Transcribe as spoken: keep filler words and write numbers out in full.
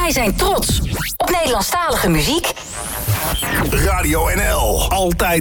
Wij zijn trots op Nederlandstalige muziek. Radio N L. Altijd